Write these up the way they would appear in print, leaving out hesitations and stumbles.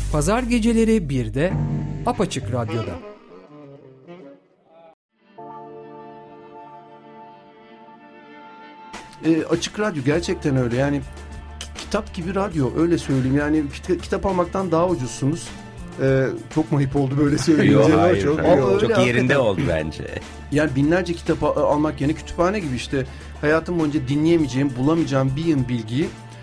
Pazar geceleri 1'de Apaçık Radyo'da. Açık Radyo gerçekten öyle. Yani kitap gibi radyo, öyle söyleyeyim. Yani kitap almaktan daha ucuzsunuz. Çok ayıp oldu böyle söyleyince. Yok, hayır, çok yerinde hakikaten oldu bence. Yani binlerce kitap almak yerine kütüphane gibi işte hayatım boyunca dinleyemeyeceğim, bulamayacağım bir yığın bilgiyi,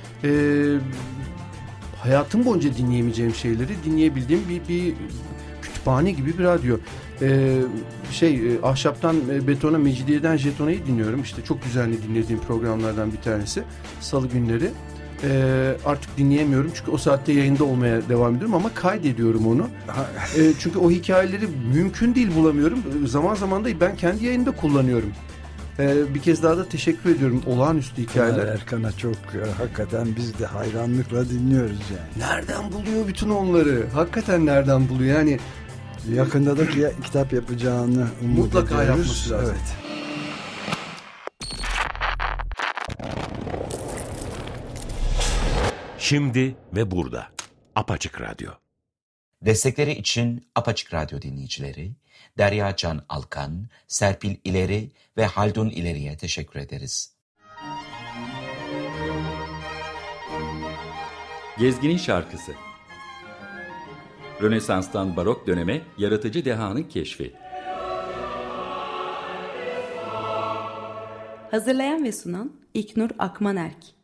hayatım boyunca dinleyemeyeceğim şeyleri dinleyebildiğim bir kütüphane gibi bir radyo. Ahşaptan betona, Mecidiyeden jetonayı dinliyorum. İşte çok düzenli dinlediğim programlardan bir tanesi. Salı günleri. Artık dinleyemiyorum çünkü o saatte yayında olmaya devam ediyorum ama kaydediyorum onu. Çünkü o hikayeleri mümkün değil bulamıyorum. Zaman zaman da ben kendi yayında kullanıyorum. Bir kez daha da teşekkür ediyorum. Olağanüstü hikayeler. Erkan'a çok hakikaten biz de hayranlıkla dinliyoruz yani. Nereden buluyor bütün onları? Hakikaten nereden buluyor? Yani yakında da kitap yapacağını umut mutlaka ediyoruz. Yapması lazım. Evet. Şimdi ve burada. Apaçık Radyo. Destekleri için Apaçık Radyo dinleyicileri Derya Can Alkan, Serpil İleri ve Haldun İleri'ye teşekkür ederiz. Gezginin Şarkısı. Rönesans'tan barok döneme yaratıcı dehanın keşfi. Hazırlayan ve sunan İlknur Akmanerk.